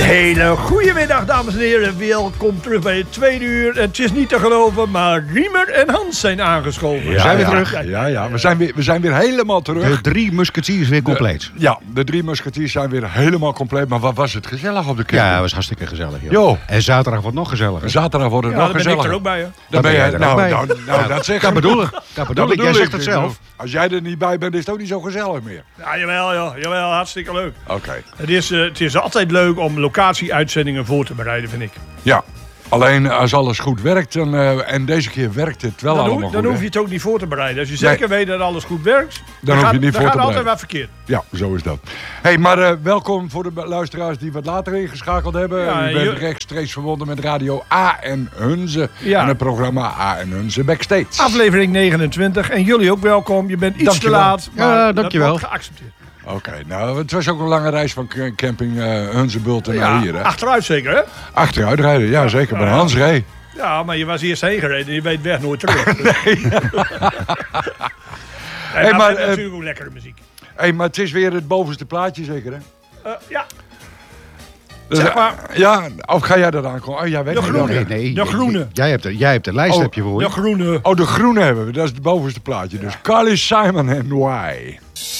hele goede middag, dames en heren. Welkom terug bij het tweede uur. Het is niet te geloven, maar Riemer en Hans zijn aangeschoven. We zijn weer terug. We zijn weer helemaal terug. De 3 musketiers weer compleet. De 3 musketiers zijn weer helemaal compleet. Maar wat was het gezellig op de camping? Ja, het was hartstikke gezellig. Joh. Jo. En zaterdag wordt nog gezelliger. Zaterdag wordt het nog gezelliger. Dan ben ik er ook bij, hè? Dan ben jij er ook bij. Nou, dat zeg ik. Dat bedoel ik. Jij zegt het zelf. Als jij er niet bij bent, is het ook niet zo gezellig meer. Ja, jawel, joh. Jawel, hartstikke leuk. Oké. Het is altijd leuk om locatie-uitzendingen voor te bereiden, vind ik. Ja. Alleen als alles goed werkt, en deze keer werkt het wel allemaal goed. Dan hoef je het ook niet voor te bereiden. Als je zeker weet dat alles goed werkt, dan hoef je niet voor te bereiden. Dan gaat altijd wat verkeerd. Ja, zo is dat. Hey, maar welkom voor de luisteraars die wat later ingeschakeld hebben. Ja, U bent rechtstreeks verbonden met Radio A en Hunze. Ja. En het programma A en Hunze Backstage. Aflevering 29. En jullie ook welkom. Je bent iets Dankjewel. te laat, maar Ja, dat dankjewel. wordt geaccepteerd. Oké, nou, het was ook een lange reis van camping Hunzebult naar hier. Hè? Achteruit zeker, hè? Achteruit rijden, ja zeker. Bij Hans Ree. Ja, maar je was eerst heen gereden en je weet weg nooit terug. Hey, maar natuurlijk ook lekkere muziek. Hey, maar het is weer het bovenste plaatje zeker, hè? Ja. Dus, Zeg maar. Ja, of ga jij dat aankomen? Oh, jij weet De niet groene. welke. Nee, De groene. Jij hebt de lijst, heb je voor De je. groene. Oh, de groene hebben we. Dat is het bovenste plaatje. Dus Carly Simon en Why.